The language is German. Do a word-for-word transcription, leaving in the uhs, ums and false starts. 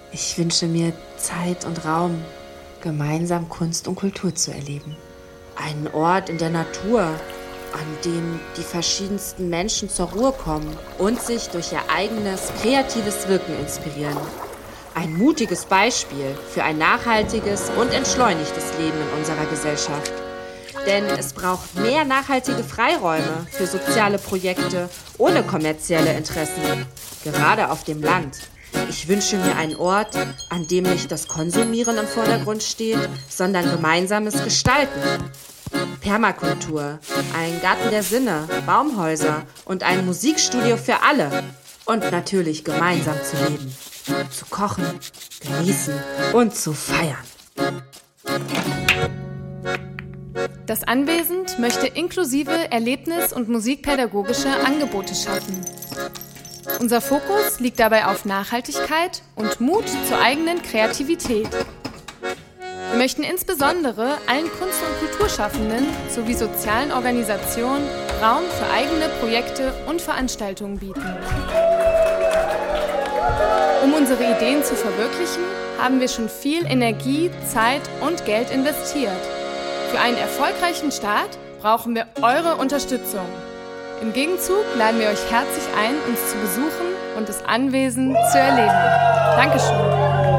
Ich wünsche mir Zeit und Raum, gemeinsam Kunst und Kultur zu erleben. Einen Ort in der Natur, an dem die verschiedensten Menschen zur Ruhe kommen und sich durch ihr eigenes kreatives Wirken inspirieren. Ein mutiges Beispiel für ein nachhaltiges und entschleunigtes Leben in unserer Gesellschaft. Denn es braucht mehr nachhaltige Freiräume für soziale Projekte ohne kommerzielle Interessen, gerade auf dem Land. Ich wünsche mir einen Ort, an dem nicht das Konsumieren im Vordergrund steht, sondern gemeinsames Gestalten. Permakultur, ein Garten der Sinne, Baumhäuser und ein Musikstudio für alle. Und natürlich gemeinsam zu leben, zu kochen, genießen und zu feiern. Das Anwesend möchte inklusive Erlebnis- und musikpädagogische Angebote schaffen. Unser Fokus liegt dabei auf Nachhaltigkeit und Mut zur eigenen Kreativität. Wir möchten insbesondere allen Kunst- und Kulturschaffenden sowie sozialen Organisationen Raum für eigene Projekte und Veranstaltungen bieten. Um unsere Ideen zu verwirklichen, haben wir schon viel Energie, Zeit und Geld investiert. Für einen erfolgreichen Start brauchen wir eure Unterstützung. Im Gegenzug laden wir euch herzlich ein, uns zu besuchen und das Anwesen zu erleben. Dankeschön.